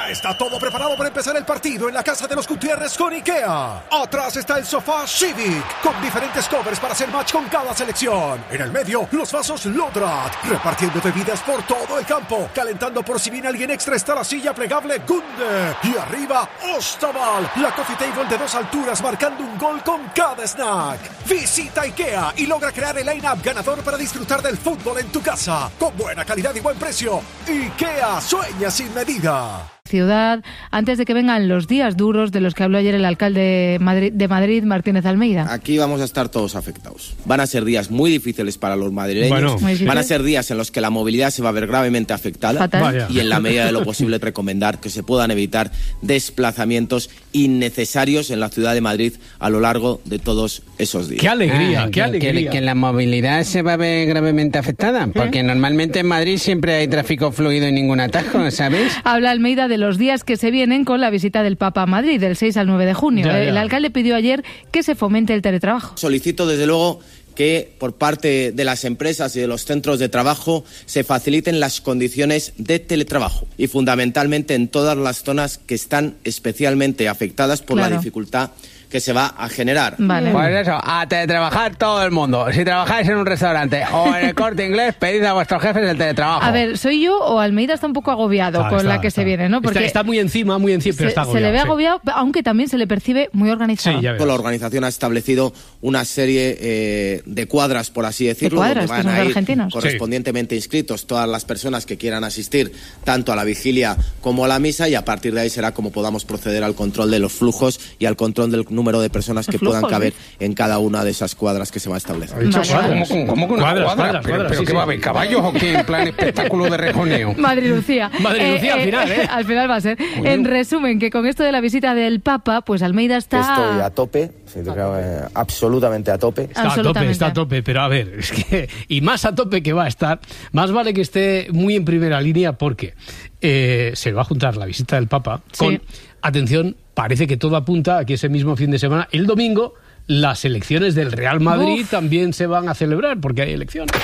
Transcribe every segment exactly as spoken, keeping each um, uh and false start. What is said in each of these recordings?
Ya está todo preparado para empezar el partido en la casa de los Gutiérrez con IKEA. Atrás está el sofá Civic, con diferentes covers para hacer match con cada selección. En el medio, los vasos Lodrat, repartiendo bebidas por todo el campo. Calentando por si viene alguien extra está la silla plegable Gunde. Y arriba, Ostaval, la coffee table de dos alturas marcando un gol con cada snack. Visita IKEA y logra crear el line-up ganador para disfrutar del fútbol en tu casa. Con buena calidad y buen precio. IKEA, sueña sin medida. Ciudad, antes de que vengan los días duros de los que habló ayer el alcalde Madrid, de Madrid, Martínez Almeida. Aquí vamos a estar todos afectados. Van a ser días muy difíciles para los madrileños. Bueno. Van a ser días en los que la movilidad se va a ver gravemente afectada. Y en la medida de lo posible recomendar que se puedan evitar desplazamientos innecesarios en la ciudad de Madrid a lo largo de todos esos días. ¡Qué alegría! Ah, ¡Qué que, alegría! Que, que la movilidad se va a ver gravemente afectada, porque ¿Eh? normalmente en Madrid siempre hay tráfico fluido y ningún atasco, ¿sabes? Habla Almeida de los días que se vienen con la visita del Papa a Madrid, del seis al nueve de junio. Ya, ya. El alcalde pidió ayer que se fomente el teletrabajo. Solicito, desde luego, que por parte de las empresas y de los centros de trabajo se faciliten las condiciones de teletrabajo y fundamentalmente en todas las zonas que están especialmente afectadas por claro. la dificultad que se va a generar. Vale. Pues eso, a teletrabajar todo el mundo. Si trabajáis en un restaurante o en el Corte Inglés, pedid a vuestros jefes el teletrabajo. A ver, ¿soy yo o Almeida está un poco agobiado está, con está, la que está. se viene, ¿no? Porque está, está muy encima, muy encima, pero se, está agobiado. Se le ve sí. agobiado, aunque también se le percibe muy organizado. Sí, ya la organización ha establecido una serie eh, de cuadras, por así decirlo, de cuadras, donde van que a ir argentinos. correspondientemente sí. inscritos todas las personas que quieran asistir tanto a la vigilia como a la misa, y a partir de ahí será como podamos proceder al control de los flujos y al control del número de personas que puedan caber en cada una de esas cuadras que se va a establecer. Vale. ¿Cómo, cómo, cómo que una cuadras, cuadra? Cuadras, ¿Pero, cuadras, pero sí, qué sí. va a haber, caballos o qué? En plan espectáculo de rejoneo. Madrid Lucía. Madrid Lucía eh, al final, ¿eh? Al final va a ser. Bueno. En resumen, que con esto de la visita del Papa, pues Almeida está... Estoy a tope, sí, creo, eh, absolutamente a tope. Está a tope, está a tope, pero a ver, es que... Y más a tope que va a estar, más vale que esté muy en primera línea porque eh, se va a juntar la visita del Papa con... Sí. Atención, parece que todo apunta a que ese mismo fin de semana, el domingo, las elecciones del Real Madrid Uf. también se van a celebrar, porque hay elecciones.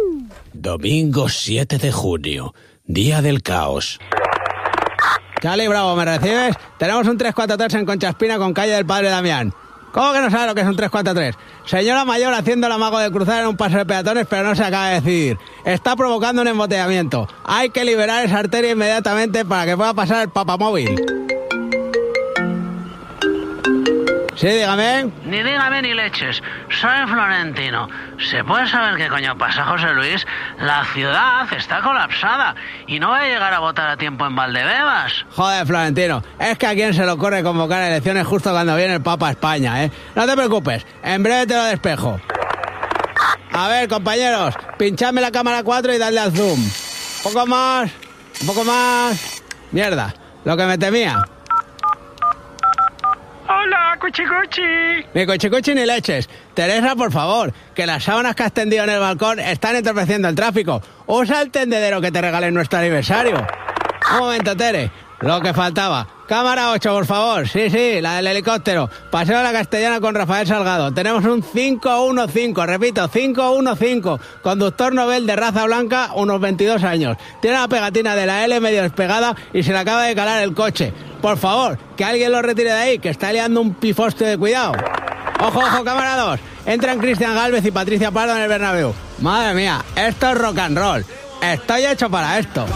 Domingo siete de junio, día del caos. Charlie Bravo, ¿me recibes? Tenemos un tres cuatro tres en Conchaspina con calle del Padre Damián. ¿Cómo que no sabe lo que es un tres cuatro tres? Señora mayor haciendo el amago de cruzar en un paso de peatones, pero no se acaba de decidir. Está provocando un embotellamiento. Hay que liberar esa arteria inmediatamente para que pueda pasar el papamóvil. Sí, dígame. Ni dígame ni leches. Soy Florentino. ¿Se puede saber qué coño pasa, José Luis? La ciudad está colapsada y no va a llegar a votar a tiempo en Valdebebas. Joder, Florentino, es que a quién se le ocurre convocar elecciones justo cuando viene el Papa a España, ¿eh? No te preocupes, en breve te lo despejo. A ver, compañeros, pinchadme la cámara cuatro y dadle al zoom. Un poco más, un poco más... Mierda, lo que me temía. Hola, cuchicuchi. Ni cuchicuchi ni leches. Teresa, por favor, que las sábanas que has tendido en el balcón están entorpeciendo el tráfico. Usa el tendedero que te regalé en nuestro aniversario. Un momento, Tere. Lo que faltaba. Cámara ocho, por favor. Sí, sí, la del helicóptero. Paseo a la Castellana con Rafael Salgado. Tenemos un cinco uno cinco, repito, cinco uno cinco. Conductor Nobel de raza blanca, unos veintidós años. Tiene la pegatina de la L medio despegada y se le acaba de calar el coche. Por favor, que alguien lo retire de ahí, que está liando un pifoste de cuidado. Ojo, ojo, cámara dos. Entran Cristian Gálvez y Patricia Pardo en el Bernabéu. Madre mía, esto es rock and roll. Estoy hecho para esto.